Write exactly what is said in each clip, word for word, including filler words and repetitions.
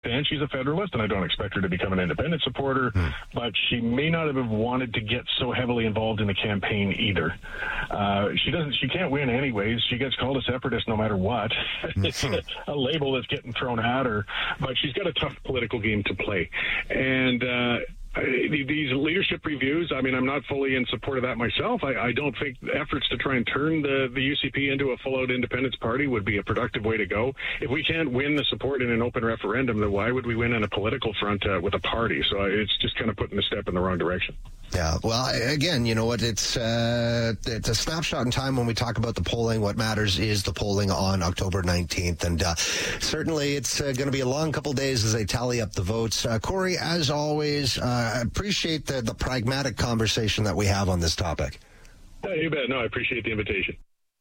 And she's a Federalist, and I don't expect her to become an independent supporter, hmm. but she may not have wanted to get so heavily involved in the campaign either. Uh, she doesn't. She can't win anyways. She gets called a separatist no matter what. It's a, a label that's getting thrown at her, but she's got a tough political game to play. And uh, these leadership reviews, I mean, I'm not fully in support of that myself. I, I don't think efforts to try and turn the, the U C P into a full-out independence party would be a productive way to go. If we can't win the support in an open referendum, then why would we win on a political front uh, with a party? So it's just kind of putting a step in the wrong direction. Yeah, well, again, you know what, it's uh, it's a snapshot in time when we talk about the polling. What matters is the polling on October nineteenth, and uh, certainly it's uh, going to be a long couple days as they tally up the votes. Uh, Corey, as always, uh, I appreciate the, the pragmatic conversation that we have on this topic. Yeah, you bet. No, I appreciate the invitation.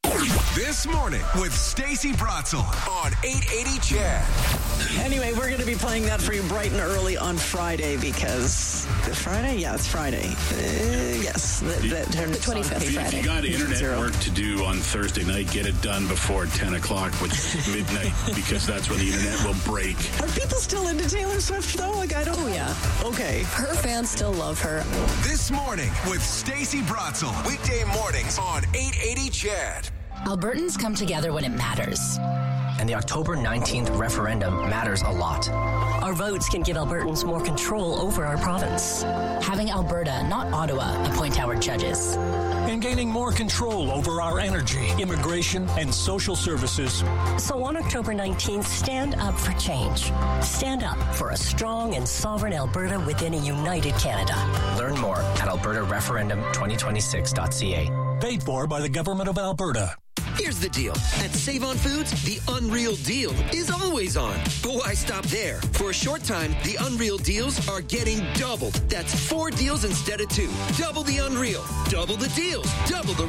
This morning with Stacey Bratzel on eight eighty C H E D. Anyway, we're going to be playing that for you bright and early on Friday because the Friday, yeah, it's Friday. Uh, yes, that, that turned the twenty-fifth. Friday. If you got internet Zero. work to do on Thursday night, get it done before ten o'clock, which is midnight, because that's when the internet will break. Are people still into Taylor Swift though? Like I don't. Oh yeah. Okay. Her fans still love her. This morning with Stacey Bratzel, weekday mornings on eight eighty C H E D. Albertans come together when it matters. And the October nineteenth referendum matters a lot. Our votes can give Albertans more control over our province. Having Alberta, not Ottawa, appoint our judges. And gaining more control over our energy, immigration, and social services. So on October nineteenth, stand up for change. Stand up for a strong and sovereign Alberta within a united Canada. Learn more at alberta referendum twenty twenty-six dot c a. Paid for by the Government of Alberta. Here's the deal. At Save On Foods, the Unreal Deal is always on. But why stop there? For a short time, the Unreal Deals are getting doubled. That's four deals instead of two. Double the Unreal. Double the deals. Double the